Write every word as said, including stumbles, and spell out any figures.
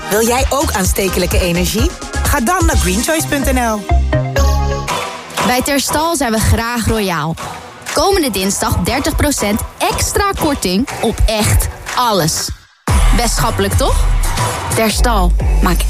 Wil jij ook aanstekelijke energie? Ga dan naar greenchoice punt n l. Bij Terstal zijn we graag royaal. Komende dinsdag dertig procent extra korting op echt alles. Best schappelijk, toch? Terstal, maak